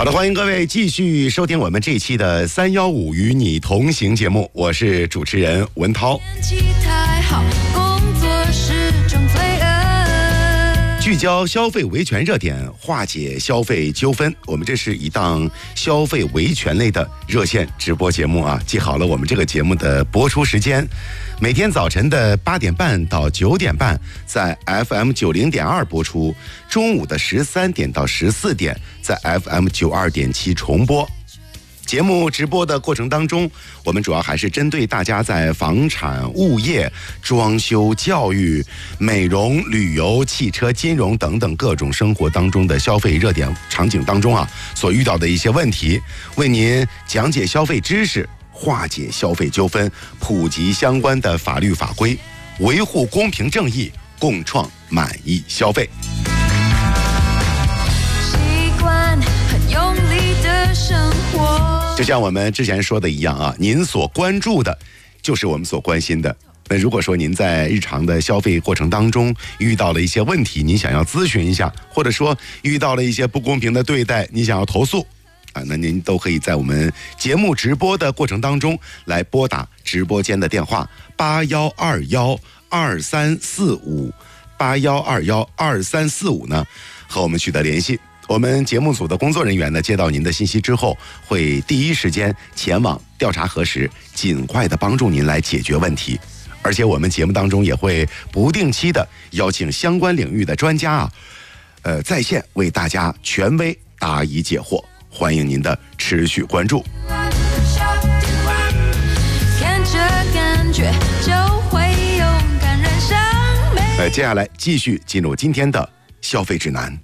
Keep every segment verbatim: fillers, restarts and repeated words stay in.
的，欢迎各位继续收听我们这一期的三一五与你同行节目，我是主持人文涛。聚焦消费维权热点，化解消费纠纷，我们这是一档消费维权类的热线直播节目啊。记好了我们这个节目的播出时间，每天早晨的八点半到九点半在 F M 九零点二播出，中午的十三点到十四点在 F M 九二点七重播。节目直播的过程当中，我们主要还是针对大家在房产、物业、装修、教育、美容、旅游、汽车、金融等等各种生活当中的消费热点场景当中啊，所遇到的一些问题，为您讲解消费知识，化解消费纠纷，普及相关的法律法规，维护公平正义，共创满意消费。习惯很用力的生活。就像我们之前说的一样啊，您所关注的就是我们所关心的。那如果说您在日常的消费过程当中遇到了一些问题，您想要咨询一下，或者说遇到了一些不公平的对待，你想要投诉啊，那您都可以在我们节目直播的过程当中来拨打直播间的电话八幺二幺二三四五八幺二幺二三四五呢，和我们取得联系。我们节目组的工作人员呢，接到您的信息之后，会第一时间前往调查核实，尽快的帮助您来解决问题。而且我们节目当中也会不定期的邀请相关领域的专家啊，呃，在线为大家权威答疑解惑，欢迎您的持续关注。呃，接下来继续进入今天的消费指南。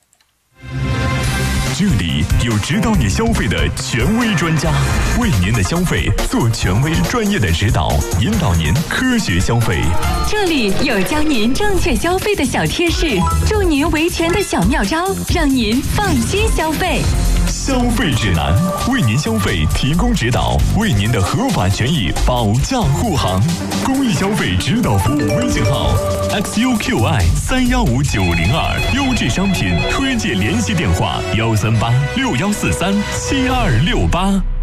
这里有指导你消费的权威专家，为您的消费做权威专业的指导，引导您科学消费。 这里有教您正确消费的小贴士，助您维权的小妙招，让您放心消费。 消费指南，为您消费提供指导，为您的合法权益保驾护航。公益消费指导服务微信号 X U Q I 三幺五九零二，优质商品推荐联系电话幺三八六幺四三七二六八。